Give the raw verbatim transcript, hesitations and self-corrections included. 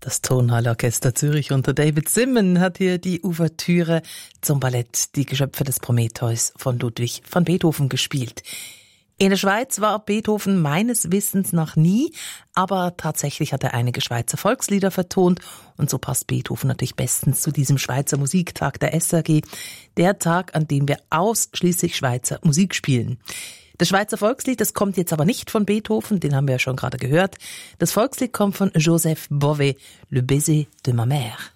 Das Tonhalle-Orchester Zürich unter David Simon hat hier die Ouvertüre zum Ballett Die Geschöpfe des Prometheus von Ludwig van Beethoven gespielt. In der Schweiz war Beethoven meines Wissens noch nie, aber tatsächlich hat er einige Schweizer Volkslieder vertont und so passt Beethoven natürlich bestens zu diesem Schweizer Musiktag der S R G, der Tag, an dem wir ausschließlich Schweizer Musik spielen. Das Schweizer Volkslied, das kommt jetzt aber nicht von Beethoven, den haben wir ja schon gerade gehört. Das Volkslied kommt von Joseph Bové, Le Baiser de ma mère.